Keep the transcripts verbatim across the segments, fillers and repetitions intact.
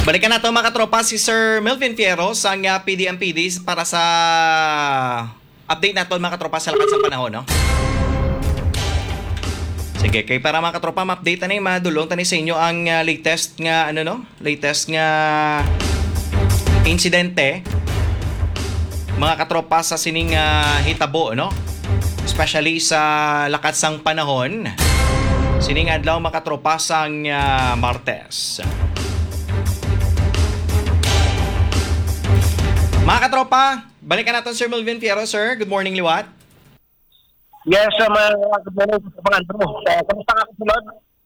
Balikan natin mga katropa si Sir Melvin Fierro sa uh, P D M P D para sa update natin mga katropa sa lakas ng panahon, no? Sige, kay para mga katropa ma-update na madulong tani sa inyo ang uh, latest nga ano no? Latest nga insidente mga katropa sa sining uh, hitabo, no? Especially sa lakas ng panahon. Sining adlaw mga katropa sang uh, Martes. Mga katropa, balikan natin Sir Melvin Fierro, sir. Good morning, liwat. Yes, uh, mga good morning sa mga Andrew. Uh, kamusta ka kasunod?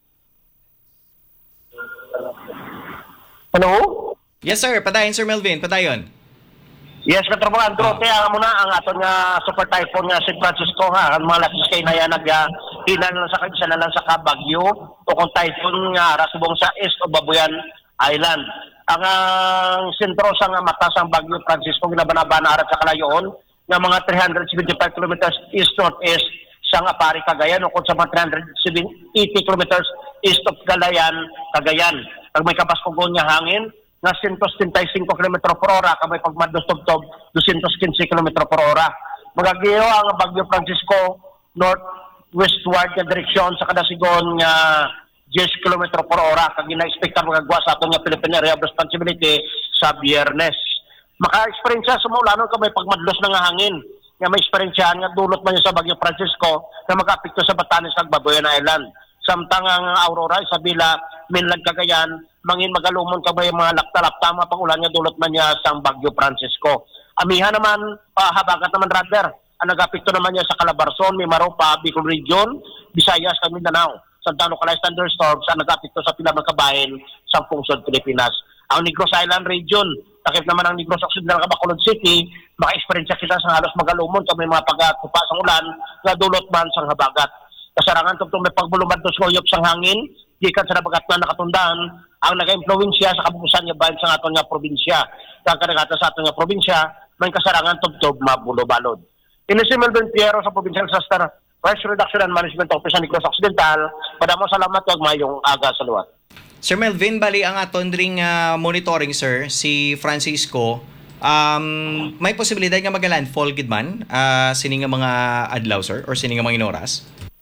Hello? Yes, sir. Padayon, Sir Melvin. Padayon. Yes, katropa Andrew. Oh. Kaya mo na ang aton nga super typhoon nga San Francisco ha. Ang mga lakas kayo na yan nag-hina lang sa isa na lang sa Kabagyo o kung typhoon nga rasubong sa east o Babuyan Island. Ang uh, sentro sa nga mata sa Bagyo Francisco ginabanabana arat sa kalayoon nga mga three hundred seventy-five kilometers east northeast sa nga Pari Cagayan o kung sa mga three hundred eighty kilometers east of Galayan, Cagayan. Pag may kapaskogon nga hangin nga one hundred thirty-five kilometers per hora kamay pag madustog-tog two hundred fifteen kilometers per hora. Magagiyo ang Bagyo Francisco northwestward nga direksyon sa kadasigon nga ten kilometers per hora kag gina-expectan magagawa sa aton nga Philippine Area of Responsibility sa Biyernes. Maka-experience sa maulanon ka may pagmadlos na nga hangin nga may experience nga dulot man sa Bagyo Francisco na mag-apekto sa Batanes kag Babuyan Island. Samtang ang Aurora sa Bila, Mainland Cagayan, mangin magalumon ka may mga lakta-lapta mga pangulan nga dulot man niya sa Bagyo Francisco. Amiha naman, pahabagat naman rather, ang nag-apekto naman niya sa Calabarzon, Mimaropa, Bicol Region, Visayas, kag Mindanao. Santa Localized thunderstorms ang nag-apekto sa pila mga kabahin sa pungsod Pilipinas. Ang Negros Island Region, takip naman ang Negros Occidental Bacolod City, maka-experience kita sa halos magalumon sa may mga pagkatupa sa ulan nga dulot man sang habagat. Kasarangan tugtong may pagbulumad dos koyop sang hangin, gikan sa nabagat na nakatundaan, ang nag-impluwensya sa kabubusan nga bahin sa aton nga probinsya. Kang kadagatan sa aton nga probinsya, may kasarangan tugtog mabulo-balod. Inisi Melvin Fierro sa Provincial Disaster Risk Reduction and Management Office sa Negros Occidental. Padamo salamat kag mayong aga sa luwat. Sir Melvin, bali ang aton ring uh, monitoring, sir, si Francisco. Um, may posibilidad nga mag-landfall gid man uh, sining nga mga adlaw, sir, or sining nga mga inoras?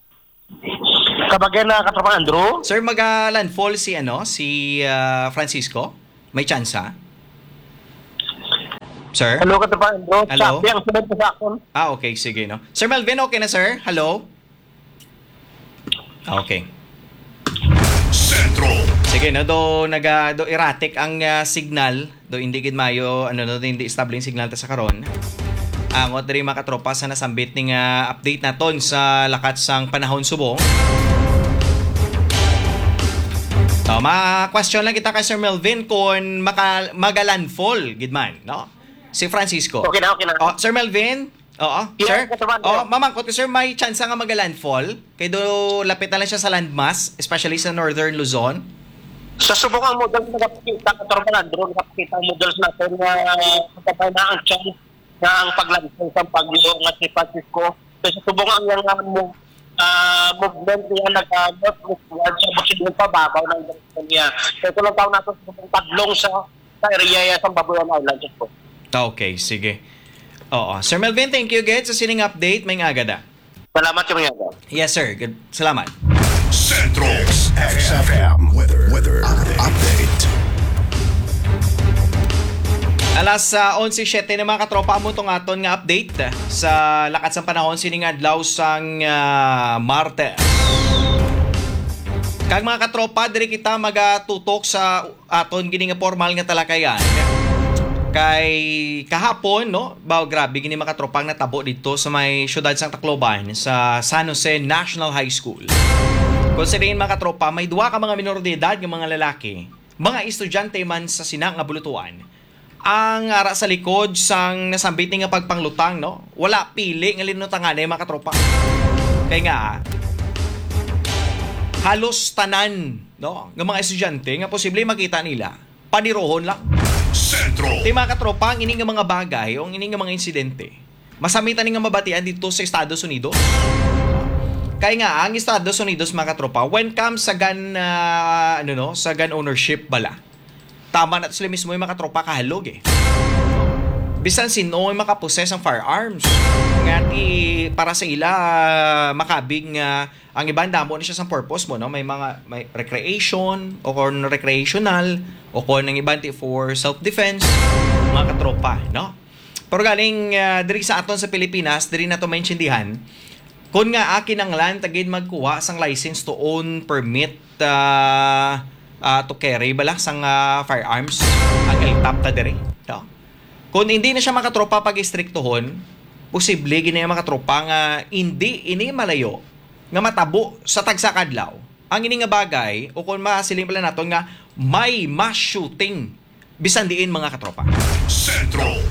Kabagay na katropa Andrew? Sir, mag-landfall si ano, si uh, Francisco? May tsansa? Sir? Hello katropa Andrew. Hello? Sabi ang sunod sa akon. Ah, okay. Sige, no? Sir Melvin, okay na, sir? Hello? Okay. Sentro. Sige, no? Do, naga, do erratic ang uh, signal. Do hindi gid mayo, ano, do hindi stable yung signal ta sa karon. Ang uh, otri makatropa sa nasambit ning uh, update naton sa lakat sang panahon subong. So, ma-question lang kita kay Sir Melvin kung maka, maga-landfall, gid man, no? Si Francisco. Okay na, okay na. Oh, Sir Melvin? Oo, Yeah, sir? katrabaho. Oh, mamangkot ko, sir, may chance nga mag-landfall? Kaya do lapit na lang siya sa landmass, especially sa northern Luzon. Sa subong ang model na nakapakita, katropa Andrew, nakapakita ang models natin na magkabay na ang chance na ang paglansay sa Bagyo nga si Francisco. Kasi subong ang yung uh, uh, movement niya nag-northwestward sa Bukidnon pababaw ng direksyon niya. Kaya tulong taon natin sa padlong sa, sa area sa Babuyan Island. Po. Okay, sige. Oo. Sir Melvin, thank you again sa sining update. May agada. Salamat yung mga. Yes, sir. Good. Salamat. Centro X F M weather weather update. Alas uh, eleven seven na mga katropa mo itong aton nga update sa lakat sa panahon sining adlaw sang uh, Martes. Kag mga katropa, diri kita magatutok sa aton gini nga formal nga talakayan. Kay kahapon, no, baw grabe gini mga katropang natabo dito sa may syudad sang Tacloban sa San Jose National High School. Considering mga katropa, may duwa ka mga minor de edad ng mga lalaki, mga estudyante man sa sinang nga bulutuan. Ang ara sa likod sang nasambit nga pagpanglutang, no, wala pili nga linutangan ay mga katropa. Kaya nga, halos tanan, no, ng mga estudyante nga posible makita nila, panirohon lang. Sentro. Di mga katropa, ang ining nga mga bagay o ang ining nga mga insidente, masamitan nga mabatian dito sa Estados Unidos. Kaya nga, ang Estados Unidos mga katropa, when comes sa gun, uh, ano no, sa gun ownership bala, tama na sila mismo yung mga tropa kahalog eh. Bisan sino ay makaposes ang firearms. Nga ti para sa ila uh, makabig nga uh, ang ibang damo ni siya sa purpose mo, no? May mga may recreation o kung recreational o kung ang ibang ti for self-defense, mga katropa, no? Pero galing uh, diri sa aton sa Pilipinas, diri na to maintindihan, kung nga akin ang land tagid magkuha sang license to own permit uh, uh, to carry bala sang uh, firearms ang L T A P ta diri, no? Kung hindi na siya makatropa pag-istriktohon, posible gina yung makatropa nga hindi ini malayo nga matabo sa tagsakadlaw. Ang ini nga bagay o kung masiling pala naton nga may mass shooting bisan diin mga katropa. Sentro.